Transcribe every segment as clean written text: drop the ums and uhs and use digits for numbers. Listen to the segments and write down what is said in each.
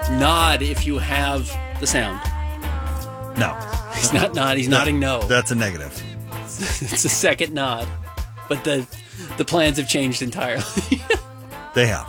Nod if you have the sound. No. He's not nodding. He's nodding no. That's a negative. It's a second nod. But the plans have changed entirely. They have.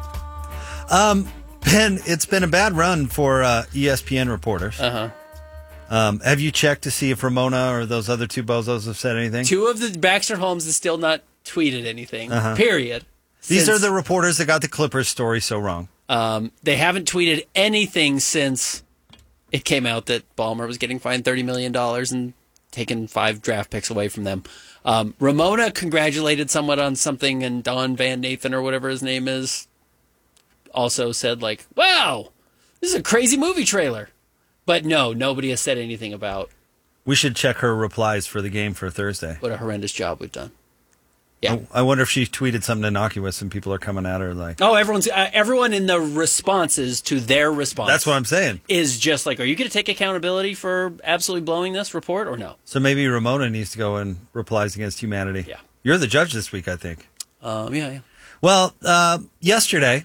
Ben, it's been a bad run for ESPN reporters. Uh-huh. Have you checked to see if Ramona or those other two bozos have said anything? Two of the Baxter Holmes has still not tweeted anything, period. These are the reporters that got the Clippers story so wrong. They haven't tweeted anything since it came out that Ballmer was getting fined $30 million and taking 5 draft picks away from them. Ramona congratulated someone on something, and Don Van Nathan, or whatever his name is, also said, like, wow, this is a crazy movie trailer. But no, nobody has said anything about... We should check her replies for the game for Thursday. What a horrendous job we've done. Yeah. I wonder if she tweeted something innocuous and people are coming at her like... Oh, everyone in the responses to their response. That's what I'm saying. Is just like, are you going to take accountability for absolutely blowing this report or no? So maybe Ramona needs to go and replies against humanity. Yeah. You're the judge this week, I think. Yeah. Well, yesterday,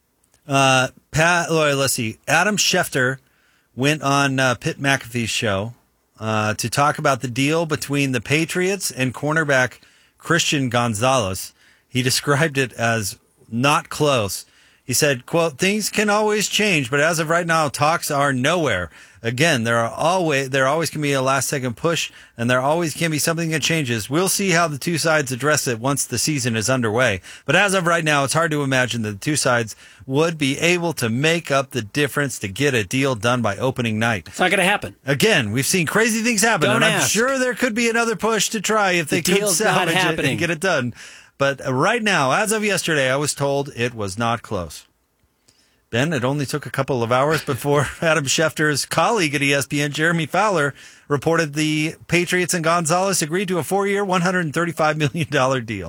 let's see, Adam Schefter went on Pitt McAfee's show to talk about the deal between the Patriots and cornerback Christian Gonzalez. He described it as not close. He said, quote, things can always change, but as of right now, talks are nowhere. Again, there always can be a last-second push, and there always can be something that changes. We'll see how the two sides address it once the season is underway. But as of right now, it's hard to imagine that the two sides would be able to make up the difference to get a deal done by opening night. It's not going to happen. Again, we've seen crazy things happen, Don't and I'm ask. sure there could be another push to try if they could deal's not salvage it happening. and get it done. But right now, as of yesterday, I was told it was not close. Ben, it only took a couple of hours before Adam Schefter's colleague at ESPN, Jeremy Fowler, reported the Patriots and Gonzalez agreed to a 4-year, $135 million deal.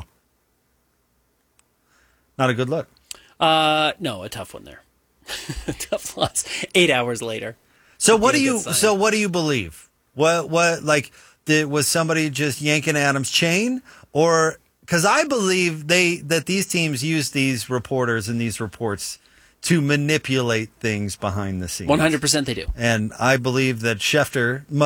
Not a good look. No, a tough one there. A tough loss. 8 hours later. So what do you believe? What was somebody just yanking Adam's chain, or because I believe that these teams use these reporters and these reports to manipulate things behind the scenes. 100% they do. And I believe that Schefter